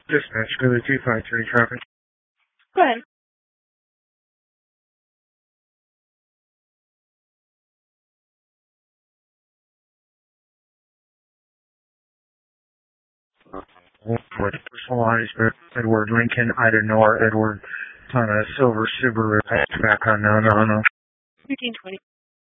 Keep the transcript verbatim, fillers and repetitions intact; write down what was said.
Dispatch, go to two five three traffic. Go ahead. With personalized Edward Lincoln, Ida Nor, Edward, on a silver Subaru hatchback unknown, no, no. fifteen twenty.